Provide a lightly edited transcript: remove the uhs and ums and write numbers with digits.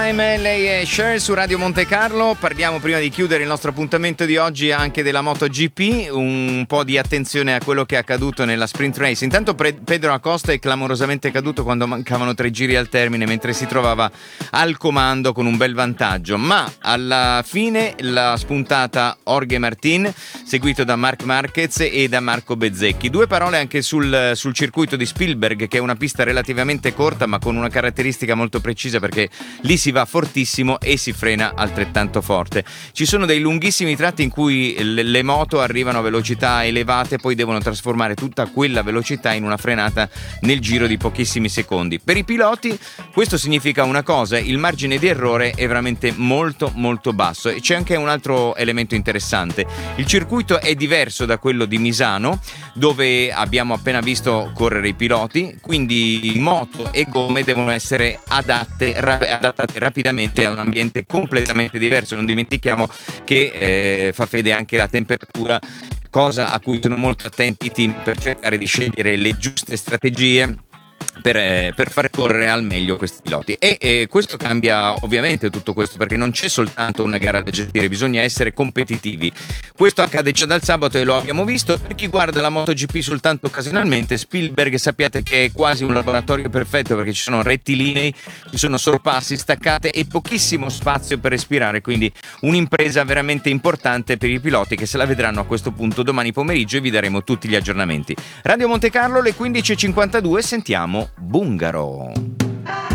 Time, lei è Cher su Radio Monte Carlo. Parliamo prima di chiudere il nostro appuntamento di oggi anche della MotoGP, un po' di attenzione a quello che è accaduto nella sprint race. Intanto Pedro Acosta è clamorosamente caduto quando mancavano 3 giri al termine, mentre si trovava al comando con un bel vantaggio, ma alla fine l'ha spuntata Jorge Martin, seguito da Marc Marquez e da Marco Bezzecchi. 2 parole anche sul circuito di Spielberg, che è una pista relativamente corta ma con una caratteristica molto precisa, perché lì si va fortissimo e si frena altrettanto forte. Ci sono dei lunghissimi tratti in cui le moto arrivano a velocità elevate, poi devono trasformare tutta quella velocità in una frenata nel giro di pochissimi secondi. Per i piloti questo significa una cosa: il margine di errore è veramente molto molto basso. E c'è anche un altro elemento interessante: il circuito è diverso da quello di Misano, dove abbiamo appena visto correre i piloti, quindi moto e gomme devono essere adattate rapidamente a un ambiente completamente diverso. Non dimentichiamo che fa fede anche la temperatura, cosa a cui sono molto attenti i team per cercare di scegliere le giuste strategie per far correre al meglio questi piloti. E questo cambia ovviamente tutto questo, perché non c'è soltanto una gara da gestire, bisogna essere competitivi. Questo accade già dal sabato e lo abbiamo visto. Per chi guarda la MotoGP soltanto occasionalmente, Spielberg sappiate che è quasi un laboratorio perfetto, perché ci sono rettilinei, ci sono sorpassi, staccate e pochissimo spazio per respirare, quindi un'impresa veramente importante per i piloti, che se la vedranno a questo punto domani pomeriggio, e vi daremo tutti gli aggiornamenti. Radio Monte Carlo, le 15:52, sentiamo Bungaro.